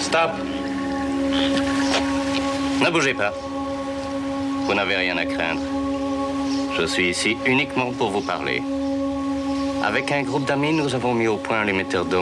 Stop. Ne bougez pas. Vous n'avez rien à craindre. Je suis ici uniquement pour vous parler. Avec un groupe d'amis, nous avons mis au point l'émetteur d'eau